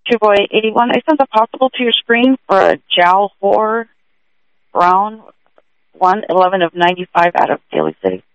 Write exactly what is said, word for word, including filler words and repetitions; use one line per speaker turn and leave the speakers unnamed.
Two Boy eighty-one. I sent the possible to your screen for a Jal Hoare Brown, one eleven of ninety-five out of Daly City.